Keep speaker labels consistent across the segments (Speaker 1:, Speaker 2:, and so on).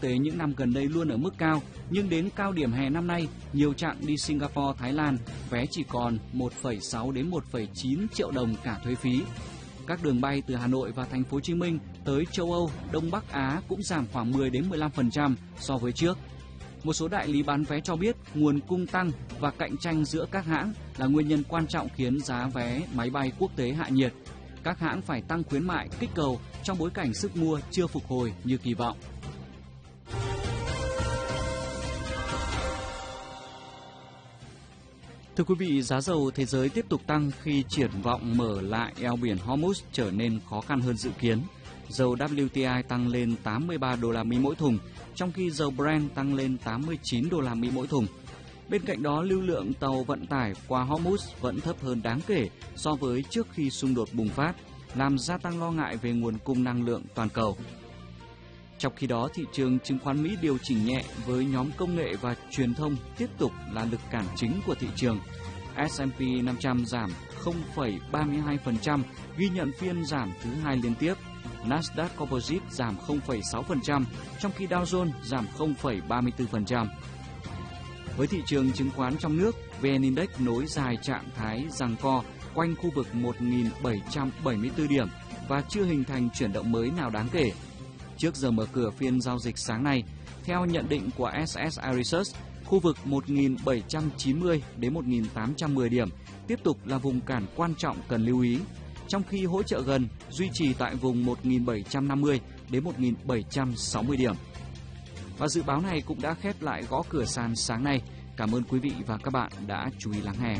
Speaker 1: tế những năm gần đây luôn ở mức cao, nhưng đến cao điểm hè năm nay, nhiều chặng đi Singapore, Thái Lan, vé chỉ còn 1,6 đến 1,9 triệu đồng cả thuế phí. Các đường bay từ Hà Nội và Thành phố Hồ Chí Minh tới châu Âu, Đông Bắc Á cũng giảm khoảng 10 đến 15% so với trước. Một số đại lý bán vé cho biết nguồn cung tăng và cạnh tranh giữa các hãng là nguyên nhân quan trọng khiến giá vé máy bay quốc tế hạ nhiệt. Các hãng phải tăng khuyến mại kích cầu trong bối cảnh sức mua chưa phục hồi như kỳ vọng. Thưa quý vị, giá dầu thế giới tiếp tục tăng khi triển vọng mở lại eo biển Hormuz trở nên khó khăn hơn dự kiến. Dầu WTI tăng lên 83 đô la Mỹ mỗi thùng, trong khi dầu Brent tăng lên 89 đô la Mỹ mỗi thùng. Bên cạnh đó, lưu lượng tàu vận tải qua Hormuz vẫn thấp hơn đáng kể so với trước khi xung đột bùng phát, làm gia tăng lo ngại về nguồn cung năng lượng toàn cầu. Trong khi đó, thị trường chứng khoán Mỹ điều chỉnh nhẹ với nhóm công nghệ và truyền thông tiếp tục là lực cản chính của thị trường. S&P 500 giảm 0,32%, ghi nhận phiên giảm thứ hai liên tiếp. Nasdaq Composite giảm 0,6%, trong khi Dow Jones giảm 0,34%. Với thị trường chứng khoán trong nước, VN Index nối dài trạng thái giằng co quanh khu vực 1.774 điểm và chưa hình thành chuyển động mới nào đáng kể. Trước giờ mở cửa phiên giao dịch sáng nay, theo nhận định của SSI Research, khu vực 1.790 đến 1.810 điểm tiếp tục là vùng cản quan trọng cần lưu ý, trong khi hỗ trợ gần duy trì tại vùng 1.750 đến 1.760 điểm. Và dự báo này cũng đã khép lại gõ cửa sàn sáng nay. Cảm ơn quý vị và các bạn đã chú ý lắng nghe.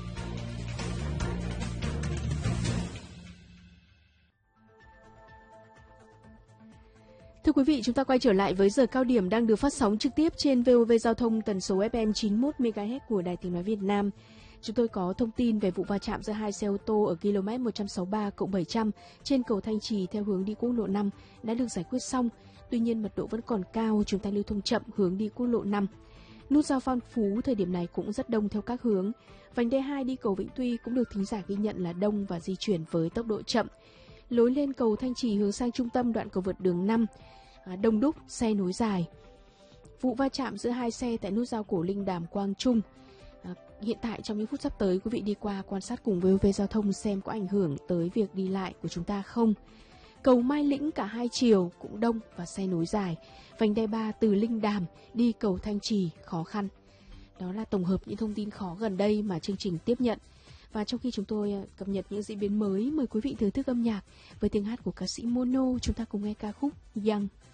Speaker 2: Thưa quý vị, chúng ta quay trở lại với giờ cao điểm đang được phát sóng trực tiếp trên VOV Giao thông tần số FM 91 MHz của Đài Tiếng nói Việt Nam. Chúng tôi có thông tin về vụ va chạm giữa hai xe ô tô ở km 163+700 trên cầu Thanh Trì theo hướng đi quốc lộ 5 đã được giải quyết xong. Tuy nhiên mật độ vẫn còn cao, chúng ta lưu thông chậm hướng đi quốc lộ 5. Nút giao Phan Phú thời điểm này cũng rất đông theo các hướng. Vành đai 2 đi cầu Vĩnh Tuy cũng được thính giả ghi nhận là đông và di chuyển với tốc độ chậm. Lối lên cầu Thanh Trì hướng sang trung tâm đoạn cầu vượt đường 5, đông đúc, xe nối dài. Vụ va chạm giữa hai xe tại nút giao Cổ Linh Đàm Quang Trung. Hiện tại trong những phút sắp tới, quý vị đi qua quan sát cùng VOV Giao thông xem có ảnh hưởng tới việc đi lại của chúng ta không. Cầu Mai Lĩnh cả hai chiều cũng đông và xe nối dài. Vành đai 3 từ Linh Đàm đi cầu Thanh Trì khó khăn. Đó là tổng hợp những thông tin khó gần đây mà chương trình tiếp nhận. Và trong khi chúng tôi cập nhật những diễn biến mới, mời quý vị thưởng thức âm nhạc với tiếng hát của ca sĩ Mono. Chúng ta cùng nghe ca khúc Young.